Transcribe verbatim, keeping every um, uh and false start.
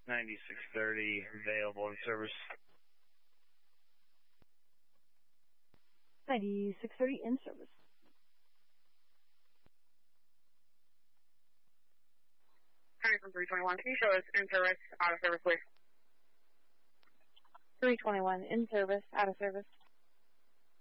ninety-six thirty available in service. ninety-six thirty in service. Hi, from three twenty-one. Can you show us in service, out of service, please? three twenty-one in service, out of service.